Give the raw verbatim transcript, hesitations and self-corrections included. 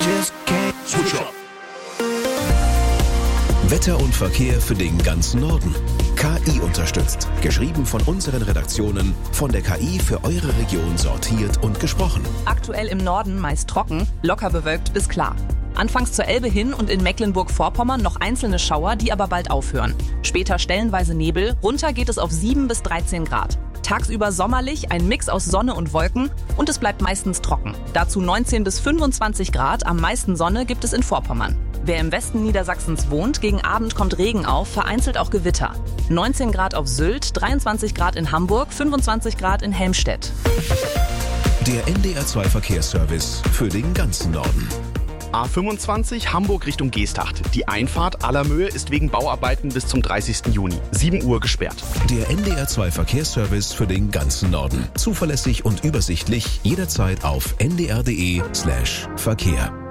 just can't switch up. Wetter und Verkehr für den ganzen Norden. K I unterstützt. Geschrieben von unseren Redaktionen, von der K I für eure Region sortiert und gesprochen. Aktuell im Norden meist trocken, locker bewölkt bis klar. Anfangs zur Elbe hin und in Mecklenburg-Vorpommern noch einzelne Schauer, die aber bald aufhören. Später stellenweise Nebel, runter geht es auf sieben bis dreizehn Grad. Tagsüber sommerlich, ein Mix aus Sonne und Wolken und es bleibt meistens trocken. Dazu neunzehn bis fünfundzwanzig Grad, am meisten Sonne gibt es in Vorpommern. Wer im Westen Niedersachsens wohnt, gegen Abend kommt Regen auf, vereinzelt auch Gewitter. neunzehn Grad auf Sylt, dreiundzwanzig Grad in Hamburg, fünfundzwanzig Grad in Helmstedt. Der N D R zwei Verkehrsservice für den ganzen Norden. A fünfundzwanzig Hamburg Richtung Geesthacht. Die Einfahrt Allermöhe ist wegen Bauarbeiten bis zum dreißigsten Juni. sieben Uhr gesperrt. Der N D R zwei Verkehrsservice für den ganzen Norden. Zuverlässig und übersichtlich, jederzeit auf n d r punkt d e slash Verkehr.